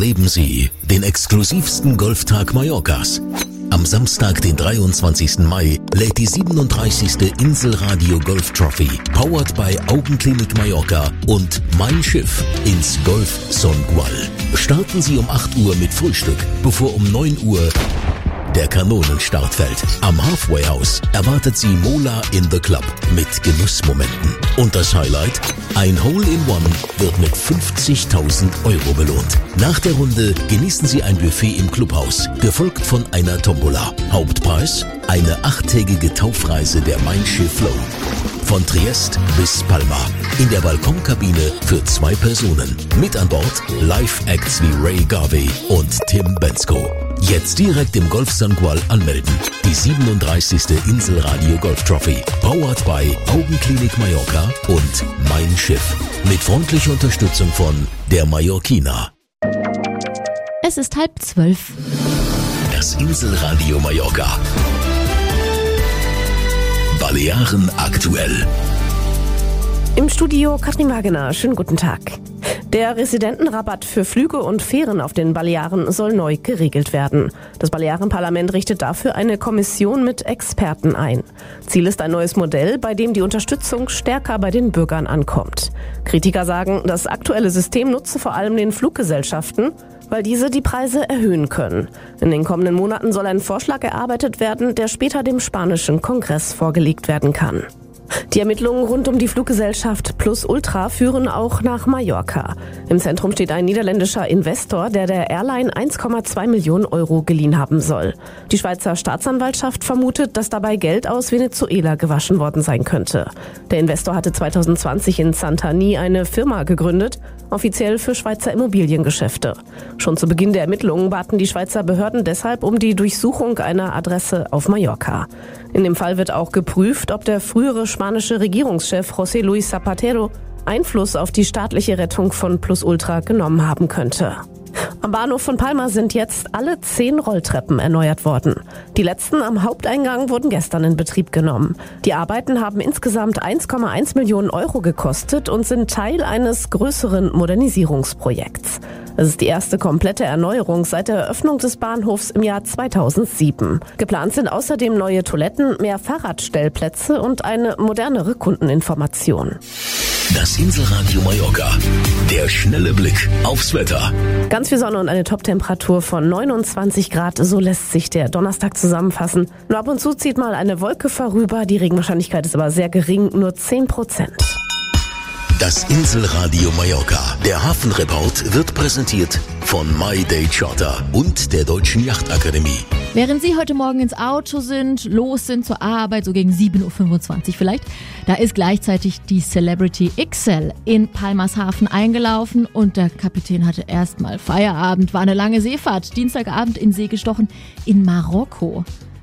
Erleben Sie den exklusivsten Golftag Mallorcas. Am Samstag, den 23. Mai, lädt die 37. Inselradio Golf Trophy, powered by Augenklinik Mallorca und Mein Schiff ins Golf Songual. Starten Sie um 8 Uhr mit Frühstück, bevor um 9 Uhr der Kanonenstart fällt. Am Halfway House erwartet Sie Mola in the Club mit Genussmomenten. Und das Highlight? Ein Hole-in-One wird mit 50.000 Euro belohnt. Nach der Runde genießen Sie ein Buffet im Clubhaus, gefolgt von einer Tombola. Hauptpreis? Eine 8-tägige Taufreise der Mein Schiff Flow. Von Triest bis Palma. In der Balkonkabine für 2 Personen. Mit an Bord Live-Acts wie Ray Garvey und Tim Bensko. Jetzt direkt im Golf Songual anmelden. Die 37. Inselradio Golf Trophy. Powered by Augenklinik Mallorca und Mein Schiff. Mit freundlicher Unterstützung von der Mallorquina. Es ist 11:30. Das Inselradio Mallorca. Balearen aktuell. Im Studio Katrin Wagener. Schönen guten Tag. Der Residentenrabatt für Flüge und Fähren auf den Balearen soll neu geregelt werden. Das Balearenparlament richtet dafür eine Kommission mit Experten ein. Ziel ist ein neues Modell, bei dem die Unterstützung stärker bei den Bürgern ankommt. Kritiker sagen, das aktuelle System nutze vor allem den Fluggesellschaften, weil diese die Preise erhöhen können. In den kommenden Monaten soll ein Vorschlag erarbeitet werden, der später dem spanischen Kongress vorgelegt werden kann. Die Ermittlungen rund um die Fluggesellschaft Plus Ultra führen auch nach Mallorca. Im Zentrum steht ein niederländischer Investor, der Airline 1,2 Millionen Euro geliehen haben soll. Die Schweizer Staatsanwaltschaft vermutet, dass dabei Geld aus Venezuela gewaschen worden sein könnte. Der Investor hatte 2020 in Santani eine Firma gegründet, offiziell für Schweizer Immobiliengeschäfte. Schon zu Beginn der Ermittlungen baten die Schweizer Behörden deshalb um die Durchsuchung einer Adresse auf Mallorca. In dem Fall wird auch geprüft, ob der frühere spanische Regierungschef José Luis Zapatero Einfluss auf die staatliche Rettung von Plus Ultra genommen haben könnte. Am Bahnhof von Palma sind jetzt alle 10 Rolltreppen erneuert worden. Die letzten am Haupteingang wurden gestern in Betrieb genommen. Die Arbeiten haben insgesamt 1,1 Millionen Euro gekostet und sind Teil eines größeren Modernisierungsprojekts. Es ist die erste komplette Erneuerung seit der Eröffnung des Bahnhofs im Jahr 2007. Geplant sind außerdem neue Toiletten, mehr Fahrradstellplätze und eine modernere Kundeninformation. Das Inselradio Mallorca. Der schnelle Blick aufs Wetter. Ganz viel Sonne und eine Toptemperatur von 29 Grad. So lässt sich der Donnerstag zusammenfassen. Nur ab und zu zieht mal eine Wolke vorüber. Die Regenwahrscheinlichkeit ist aber sehr gering, nur 10%. Das Inselradio Mallorca. Der Hafenreport wird präsentiert von My Day Charter und der Deutschen Yachtakademie. Während Sie heute Morgen ins Auto sind, los sind zur Arbeit, so gegen 7.25 Uhr vielleicht, da ist gleichzeitig die Celebrity XL in Palmas Hafen eingelaufen und der Kapitän hatte erstmal Feierabend, war eine lange Seefahrt, Dienstagabend in See gestochen in Marokko.